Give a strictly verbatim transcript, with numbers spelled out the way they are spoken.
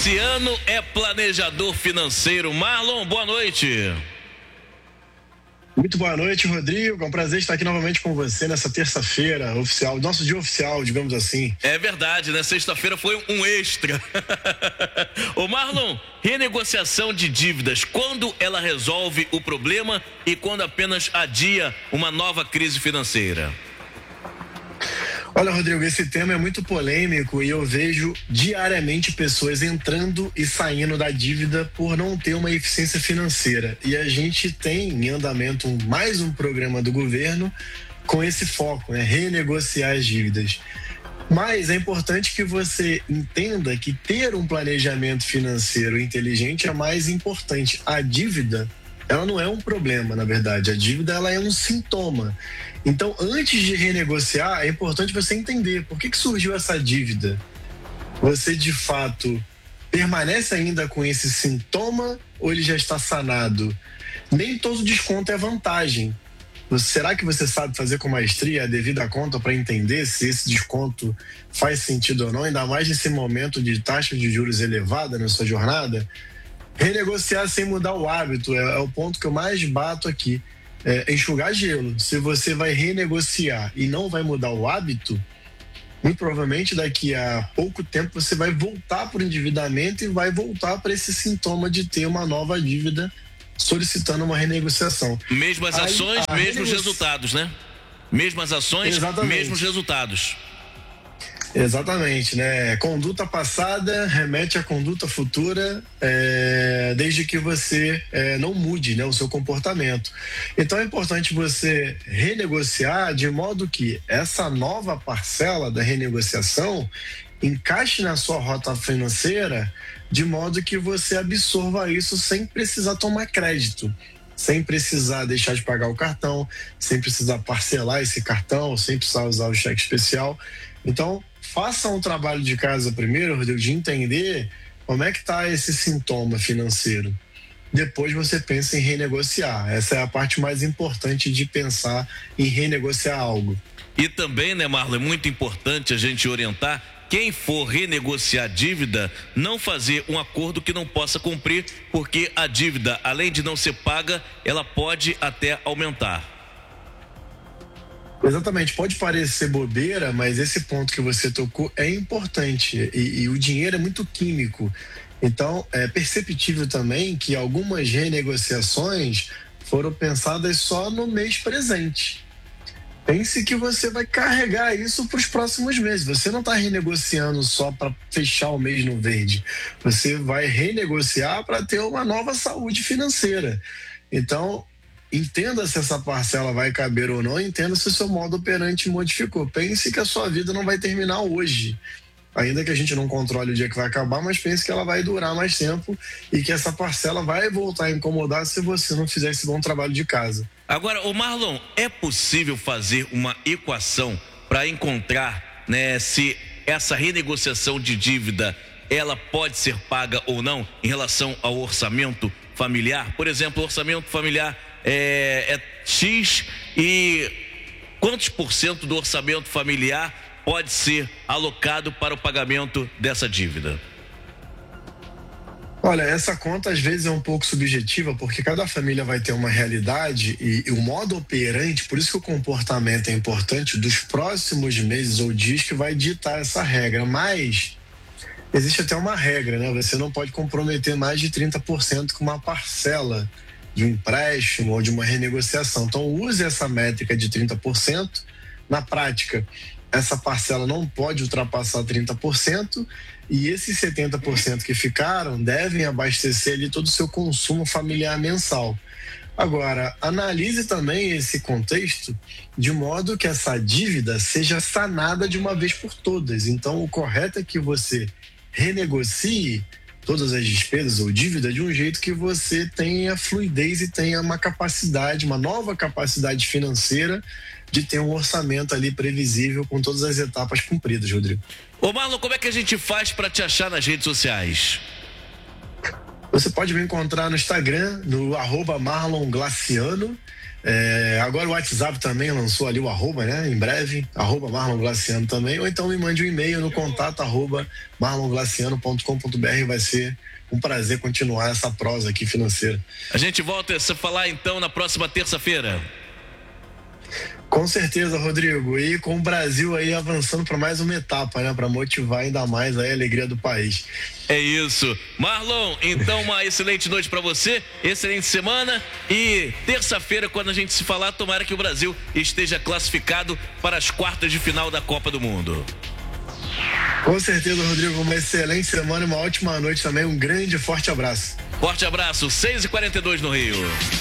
Luciano é planejador financeiro. Marlon, boa noite. Muito boa noite, Rodrigo. É um prazer estar aqui novamente com você nessa terça-feira oficial, nosso dia oficial, digamos assim. É verdade, né? Sexta-feira foi um extra. Ô Marlon, renegociação de dívidas, quando ela resolve o problema e quando apenas adia uma nova crise financeira? Olha, Rodrigo, esse tema é muito polêmico e eu vejo diariamente pessoas entrando e saindo da dívida por não ter uma eficiência financeira. E a gente tem em andamento mais um programa do governo com esse foco, né? Renegociar as dívidas. Mas é importante que você entenda que ter um planejamento financeiro inteligente é mais importante. A dívida, ela não é um problema, na verdade. A dívida, ela é um sintoma. Então, antes de renegociar, é importante você entender por que que surgiu essa dívida. Você, de fato, permanece ainda com esse sintoma ou ele já está sanado? Nem todo desconto é vantagem. Será que você sabe fazer com maestria a devida conta para entender se esse desconto faz sentido ou não? Ainda mais nesse momento de taxa de juros elevada na sua jornada? Renegociar sem mudar o hábito é, é o ponto que eu mais bato aqui. É, enxugar gelo. Se você vai renegociar e não vai mudar o hábito, muito provavelmente daqui a pouco tempo você vai voltar para o endividamento e vai voltar para esse sintoma de ter uma nova dívida solicitando uma renegociação. Mesmas Aí, ações, mesmos renegocia... resultados, né? Mesmas ações, Exatamente. mesmos resultados. Exatamente, né? Conduta passada remete à conduta futura, é, desde que você é, não mude, né, o seu comportamento. Então é importante você renegociar de modo que essa nova parcela da renegociação encaixe na sua rota financeira de modo que você absorva isso sem precisar tomar crédito, sem precisar deixar de pagar o cartão, sem precisar parcelar esse cartão, sem precisar usar o cheque especial. Então, faça um trabalho de casa primeiro, Rodrigo, de entender como é que está esse sintoma financeiro. Depois você pensa em renegociar. Essa é a parte mais importante de pensar em renegociar algo. E também, né, Marlon, é muito importante a gente orientar quem for renegociar dívida, não fazer um acordo que não possa cumprir, porque a dívida, além de não ser paga, ela pode até aumentar. Exatamente, pode parecer bobeira, mas esse ponto que você tocou é importante e, e o dinheiro é muito químico. Então, é perceptível também que algumas renegociações foram pensadas só no mês presente. Pense que você vai carregar isso para os próximos meses. Você não está renegociando só para fechar o mês no verde. Você vai renegociar para ter uma nova saúde financeira. Então, entenda se essa parcela vai caber ou não, entenda se o seu modo operante modificou. Pense que a sua vida não vai terminar hoje, ainda que a gente não controle o dia que vai acabar, mas pense que ela vai durar mais tempo e que essa parcela vai voltar a incomodar se você não fizer esse bom trabalho de casa. Agora, ô Marlon, é possível fazer uma equação para encontrar, né, se essa renegociação de dívida ela pode ser paga ou não em relação ao orçamento familiar? Por exemplo, o orçamento familiar É, é X e quantos por cento do orçamento familiar pode ser alocado para o pagamento dessa dívida? Olha, essa conta às vezes é um pouco subjetiva, porque cada família vai ter uma realidade e, e o modo operante, por isso que o comportamento é importante, dos próximos meses ou dias que vai ditar essa regra, mas existe até uma regra, né? Você não pode comprometer mais de trinta por cento com uma parcela de um empréstimo ou de uma renegociação. Então, use essa métrica de trinta por cento. Na prática, essa parcela não pode ultrapassar trinta por cento e esses setenta por cento que ficaram devem abastecer ali todo o seu consumo familiar mensal. Agora, analise também esse contexto de modo que essa dívida seja sanada de uma vez por todas. Então, o correto é que você renegocie todas as despesas ou dívida de um jeito que você tenha fluidez e tenha uma capacidade, uma nova capacidade financeira de ter um orçamento ali previsível com todas as etapas cumpridas, Rodrigo. Ô Marlon, como é que a gente faz para te achar nas redes sociais? Você pode me encontrar no Instagram, no arroba Marlon Glaciano. É, agora o WhatsApp também lançou ali o arroba, né? Em breve, arroba Marlon Glaciano também. Ou então me mande um e-mail no contato arroba marlonglaciano ponto com ponto br. Vai ser um prazer continuar essa prosa aqui financeira. A gente volta a se falar então na próxima terça-feira. Com certeza, Rodrigo. E com o Brasil aí avançando para mais uma etapa, né? Para motivar ainda mais aí a alegria do país. É isso. Marlon, então uma excelente noite para você, excelente semana e terça-feira, quando a gente se falar, tomara que o Brasil esteja classificado para as quartas de final da Copa do Mundo. Com certeza, Rodrigo. Uma excelente semana e uma ótima noite também. Um grande e forte abraço. Forte abraço, seis e quarenta e dois no Rio.